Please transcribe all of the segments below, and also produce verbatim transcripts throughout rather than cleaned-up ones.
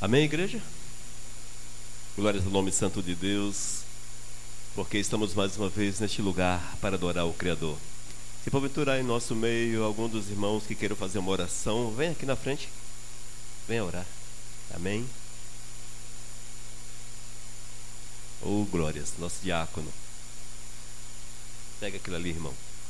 Amém, igreja? Glórias ao nome santo de Deus, porque estamos mais uma vez neste lugar para adorar o Criador. Se porventura em nosso meio algum dos irmãos que queiram fazer uma oração, vem aqui na frente, venha orar. Amém? Oh, glórias, nosso diácono. Pega aquilo ali, irmão.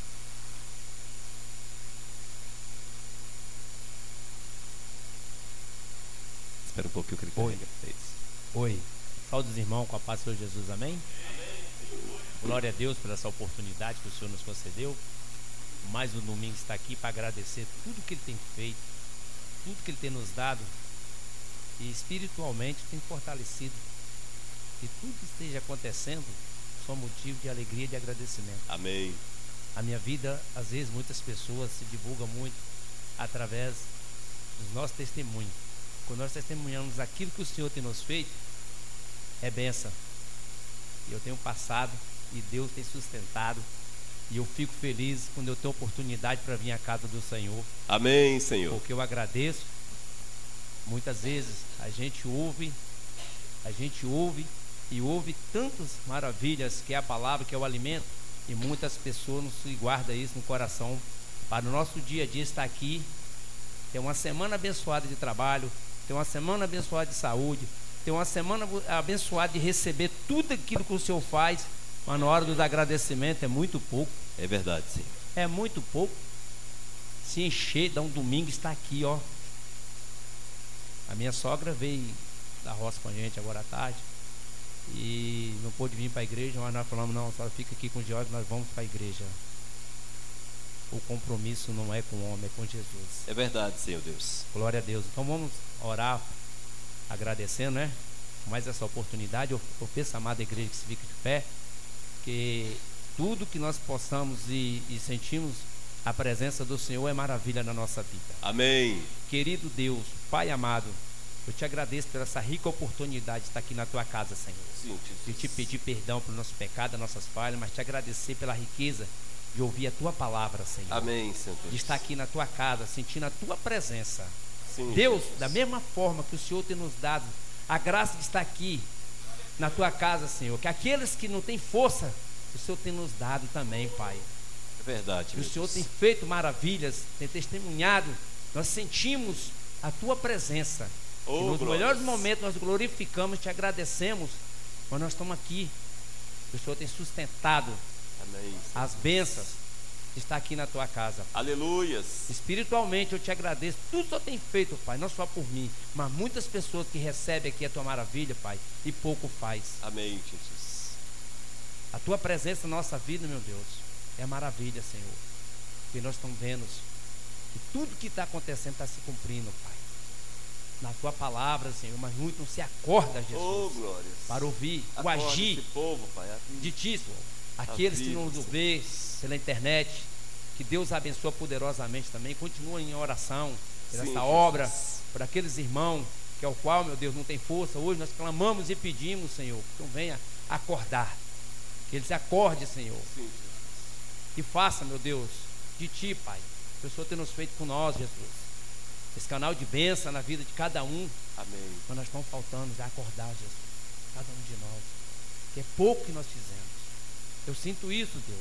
Espera um pouquinho que ele Oi. carrega. É isso. Oi, saúde os irmãos com a paz do Senhor Jesus, amém? Amém. Glória a Deus por essa oportunidade que o Senhor nos concedeu. Mais um domingo está aqui para agradecer tudo que Ele tem feito, tudo que Ele tem nos dado e espiritualmente tem fortalecido. Que tudo que esteja acontecendo só motivo de alegria e de agradecimento. Amém. A minha vida, às vezes, muitas pessoas se divulgam muito através dos nossos testemunhos. Quando nós testemunhamos aquilo que o Senhor tem nos feito, é bênção. E eu tenho passado e Deus tem sustentado. E eu fico feliz quando eu tenho oportunidade para vir à casa do Senhor. Amém, Senhor. Porque eu agradeço. Muitas vezes a gente ouve, a gente ouve e ouve tantas maravilhas que é a palavra, que é o alimento. E muitas pessoas não se guardam isso no coração. Para o nosso dia a dia estar aqui, ter uma semana abençoada de trabalho, ter uma semana abençoada de saúde, ter uma semana abençoada de receber tudo aquilo que o Senhor faz, mas na hora dos agradecimentos é muito pouco. É verdade, sim. É muito pouco. Se encher, dá um domingo, está aqui, ó. A minha sogra veio da roça com a gente agora à tarde e não pôde vir para a igreja, mas nós falamos, não, a senhora fica aqui com o Jorge, nós vamos para a igreja. O compromisso não é com o homem, é com Jesus. É verdade, Senhor Deus. Glória a Deus. Então vamos orar, agradecendo, né? Mais essa oportunidade. Eu, eu peço, amada igreja, que se fique de pé, que tudo que nós possamos e, e sentimos a presença do Senhor é maravilha na nossa vida. Amém. Querido Deus, Pai amado, eu te agradeço por essa rica oportunidade de estar aqui na tua casa, Senhor. Sim, Jesus. De te pedir perdão pelo nosso pecado, as nossas falhas, mas te agradecer pela riqueza de ouvir a tua palavra, Senhor. Amém, Senhor Deus. De estar aqui na tua casa, sentindo a tua presença. Sim, Deus, Jesus. da mesma forma que o Senhor tem nos dado a graça de estar aqui na tua casa, Senhor, que aqueles que não têm força, o Senhor tem nos dado também, Pai. É verdade, E o meu Senhor Deus. tem feito maravilhas, tem testemunhado. Nós sentimos a tua presença. Oh, e nos glórias. melhores momentos nós glorificamos, te agradecemos, mas nós estamos aqui. O Senhor tem sustentado Amém, Senhor. as bênçãos de estar aqui na tua casa. Aleluias. Espiritualmente eu te agradeço. Tudo que o Senhor tem feito, Pai, não só por mim, mas muitas pessoas que recebem aqui a tua maravilha, Pai, e pouco faz. Amém, Jesus. A tua presença na nossa vida, meu Deus, é maravilha, Senhor. Porque nós estamos vendo que tudo que está acontecendo está se cumprindo, Pai. Na tua palavra, Senhor, mas muito não se acorda, Jesus, Oh, glórias. para ouvir o Acorda agir esse povo, Pai. de ti, Senhor. Aqueles que Aviva, nos Senhor. vê pela internet, que Deus abençoa poderosamente também. Continua em oração por Sim, essa Jesus. obra, por aqueles irmãos que é o qual, meu Deus, não tem força. Hoje nós clamamos e pedimos, Senhor, que então venha acordar, que eles acordem, Senhor, Sim, Jesus. e faça, meu Deus, de ti, Pai, que o Senhor tem nos feito com nós, Jesus, esse canal de bênção na vida de cada um. Amém. Mas nós estamos faltando de acordar, Jesus, cada um de nós, que é pouco que nós fizemos. Eu sinto isso, Deus.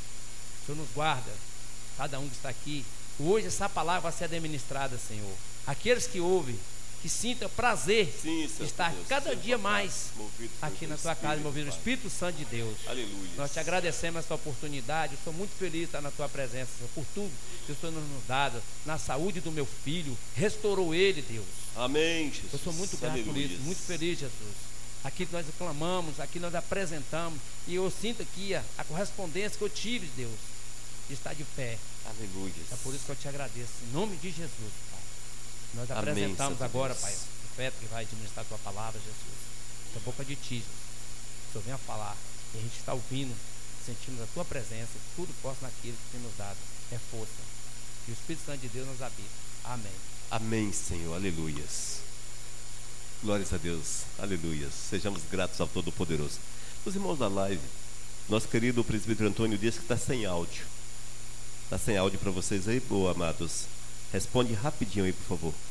O Senhor nos guarda, cada um que está aqui. Hoje essa palavra vai ser administrada, Senhor. Aqueles que ouvem, que sintam prazer Sim, de Senhor estar Deus. cada Seja dia tocado, mais movido pelo aqui teu na tua casa, Espírito, movido no Pai. Espírito Santo de Deus. Aleluia. Nós te agradecemos essa oportunidade. Eu sou muito feliz de estar na tua presença, Senhor, por tudo que o Senhor nos dado, na saúde do meu filho, restaurou ele, Deus. Amém, Jesus. Eu sou muito grato por Aleluia. isso, muito feliz, Jesus. Aqui nós clamamos, aqui nós apresentamos, e eu sinto aqui a, a correspondência que eu tive, Deus, de estar de pé. Aleluia. É por isso que eu te agradeço, em nome de Jesus, Pai. Nós Amém, apresentamos Santo agora, Deus. Pai, o profeta que vai administrar a tua palavra, Jesus. Da boca de ti, Jesus. O Senhor venha falar, e a gente está ouvindo, sentimos a tua presença, tudo posso naquilo que tem nos dado, é força. E o Espírito Santo de Deus nos habita. Amém. Amém, Senhor. Aleluias. Glórias a Deus. Aleluias. Sejamos gratos ao Todo-Poderoso. Os irmãos da live, nosso querido presbítero Antônio diz que está sem áudio. Está sem áudio para vocês aí, boa, amados? Responde rapidinho aí, por favor.